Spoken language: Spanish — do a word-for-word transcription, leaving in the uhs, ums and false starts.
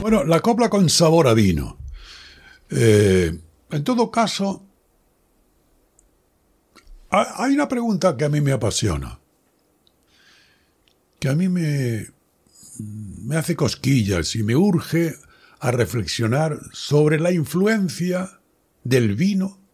Bueno, la copla con sabor a vino. Eh, en todo caso, hay una pregunta que a mí me apasiona, que a mí me, me hace cosquillas y me urge a reflexionar sobre la influencia del vino